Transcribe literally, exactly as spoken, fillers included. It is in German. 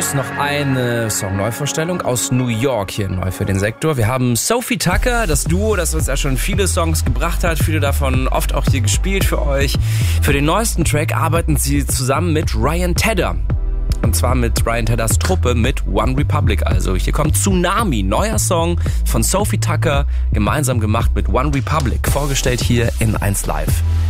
Schluss noch eine Song-Neuvorstellung aus New York hier neu für den Sektor. Wir haben Sophie Tucker, das Duo, das uns ja schon viele Songs gebracht hat, viele davon oft auch hier gespielt für euch. Für den neuesten Track arbeiten sie zusammen mit Ryan Tedder. Und zwar mit Ryan Tedders Truppe mit One Republic. Also hier kommt Tsunami, neuer Song von Sophie Tucker, gemeinsam gemacht mit One Republic. Vorgestellt hier in eins Live.